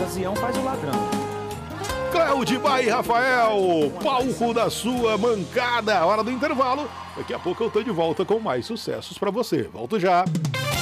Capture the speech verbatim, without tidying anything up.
ocasião faz o ladrão. Cleudimar e Rafael, palco da sua mancada. Hora do intervalo. Daqui a pouco eu tô de volta com mais sucessos pra você. Volto já.